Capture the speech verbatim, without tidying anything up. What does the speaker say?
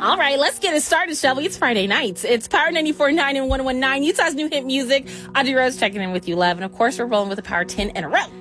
All right, let's get it started, shall we? It's Friday nights. It's Power ninety-four point nine and one oh one point nine, Utah's new hit music. Audrey Rose checking in with you, love. And of course, we're rolling with a Power ten in a row.